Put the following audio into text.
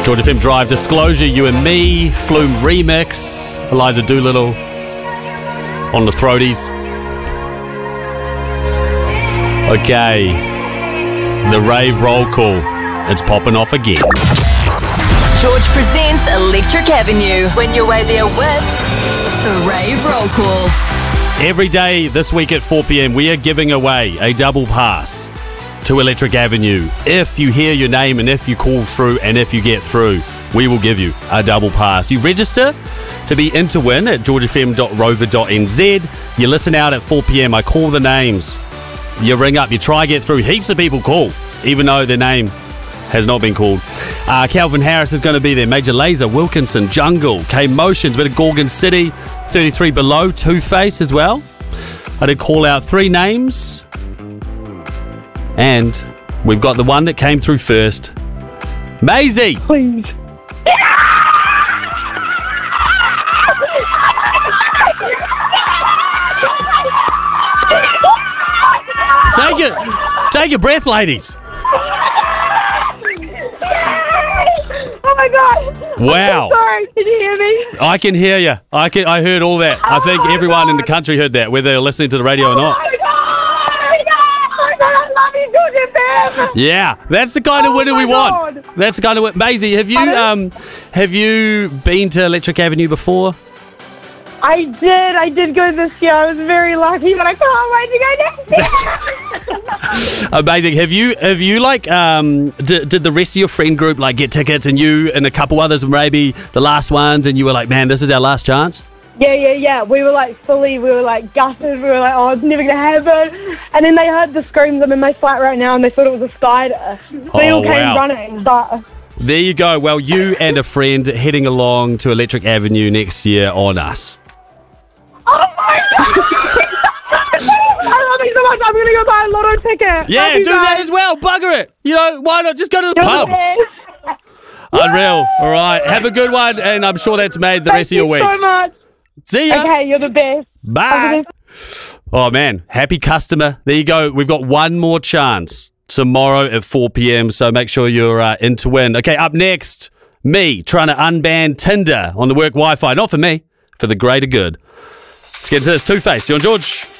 George FM Drive Disclosure, You and Me, Flume Remix, Eliza Doolittle on the throaties. Okay, the rave roll call. It's popping off again. George presents Electric Avenue. When you're way there with the rave roll call. Every day this week at 4 p.m, we are giving away a double pass to Electric Avenue. If you hear your name and if you call through and if you get through, we will give you a double pass. You register to be in to win at georgefm.rover.nz. You listen out at 4 p.m. I call the names. You ring up, you try get through. Heaps of people call, even though their name has not been called. Calvin Harris is going to be there. Major Lazer, Wilkinson, Jungle, K-Motions, bit of Gorgon City, 33 Below, Two-Face as well. I did call out 3 names. And we've got the one that came through first. Maisie! Please. Take a breath, ladies. Oh my God. Wow. I'm so sorry. Can you hear me? I can hear you. I heard all that. I think everyone in the country heard that, whether they're listening to the radio or not. Yeah, that's the kind of winner we want. That's the kind of winner. Maisie, have you been to Electric Avenue before? I did go this year. I was very lucky, but I can't wait to go next year. Amazing. Have you like did the rest of your friend group like get tickets, and you and a couple others maybe the last ones, and you were like, man, this is our last chance? Yeah. We were like gutted. We were like, oh, it's never going to happen. And then they heard the screams. I'm in my flat right now, and they thought it was a spider. So they all came running. But there you go. Well, you and a friend heading along to Electric Avenue next year on us. oh my God. I love you so much. I'm going to go buy a lotto ticket. Yeah, Love you do guys. that as well. Bugger it. You know, why not just go to the You're pub? the best. Unreal. All right. Have a good one, and I'm sure that's made the rest of your week. Thank you so much. See ya. Okay, you're the best. Bye. Oh, man. Happy customer. There you go. We've got one more chance tomorrow at 4 p.m, so make sure you're in to win. Okay, up next, me trying to unban Tinder on the work Wi-Fi. Not for me, for the greater good. Let's get into this. Two-Face. You're on George.